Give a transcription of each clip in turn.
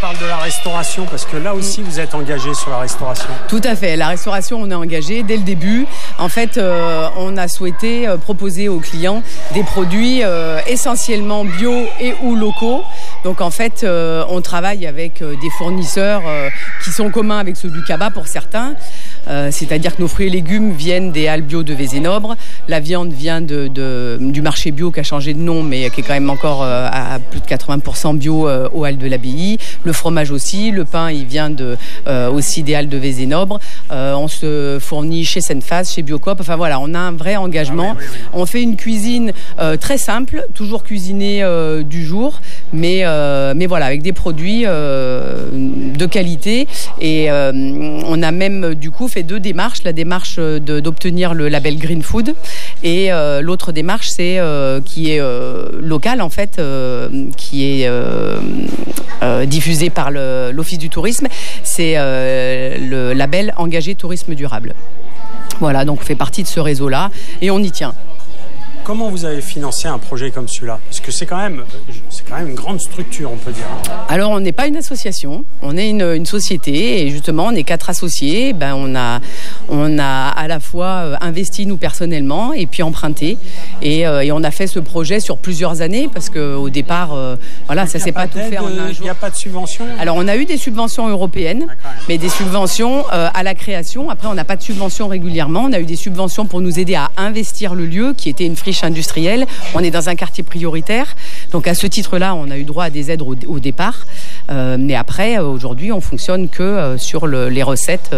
parle de la restauration, parce que là aussi vous êtes engagé sur la restauration. Tout à fait, la restauration on est engagé dès le début. En fait, on a souhaité proposer aux clients des produits essentiellement bio et ou locaux. Donc en fait, on travaille avec des fournisseurs qui sont communs avec ceux du Cabas pour certains. C'est-à-dire que nos fruits et légumes viennent des halles bio de Vézénobre. La viande vient du marché bio qui a changé de nom, mais qui est quand même encore à plus de 80% bio aux halles de l'Abbaye. Le fromage aussi. Le pain, il vient aussi des halles de Vézénobre. On se fournit chez Senfas, chez Biocoop. Enfin voilà, on a un vrai engagement. Oui. On fait une cuisine très simple, toujours cuisinée du jour, mais voilà, avec des produits de qualité. Et on a même du coup fait 2 démarches. La démarche d'obtenir le label Green Food et l'autre démarche c'est qui est locale en fait, qui est diffusée par l'Office du tourisme. C'est le label Engagé Tourisme Durable. Voilà, donc on fait partie de ce réseau-là et on y tient. Comment vous avez financé un projet comme celui-là ? Parce que c'est quand même une grande structure, on peut dire. Alors, on n'est pas une association, on est une société et justement, on est 4 associés. On a à la fois investi nous personnellement et puis emprunté. Et on a fait ce projet sur plusieurs années parce qu'au départ, ça ne s'est pas tout fait en un jour. Il n'y a pas de subvention ? Alors, on a eu des subventions européennes, mais des subventions à la création. Après, on n'a pas de subventions régulièrement. On a eu des subventions pour nous aider à investir le lieu, qui était une friche industrielle. On est dans un quartier prioritaire. Donc, à ce titre-là, on a eu droit à des aides au départ. Mais après, aujourd'hui, on fonctionne que sur les recettes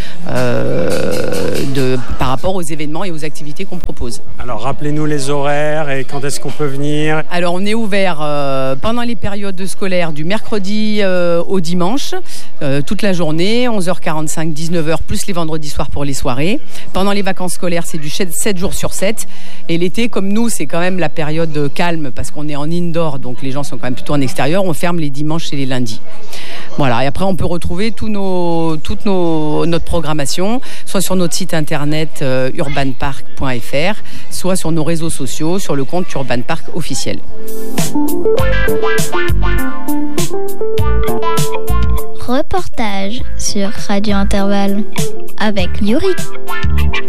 par rapport aux événements et aux activités qu'on propose. Alors, rappelez-nous les horaires et quand est-ce qu'on peut venir ? Alors, on est ouvert pendant les périodes scolaires du mercredi au dimanche, toute la journée, 11h45, 19h, plus les vendredis soirs pour les soirées. Pendant les vacances scolaires, c'est du 7 jours sur 7. Et l'été, comme nous, c'est quand même la période calme parce qu'on est en indoor, donc les gens sont quand même plutôt en extérieur. On ferme les dimanches et les lundis. Voilà, et après on peut retrouver toute notre programmation, soit sur notre site internet urbanpark.fr, soit sur nos réseaux sociaux, sur le compte Urban Park officiel. Reportage sur Radio Intervalle avec Yuri.